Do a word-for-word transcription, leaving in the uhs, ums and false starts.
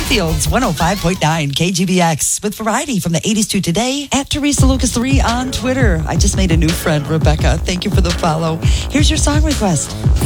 Springfield's one oh five point nine K G B X with variety from the eighties to today at Teresa Lucas three on Twitter. I just made a new friend, Rebecca. Thank you for the follow. Here's your song request.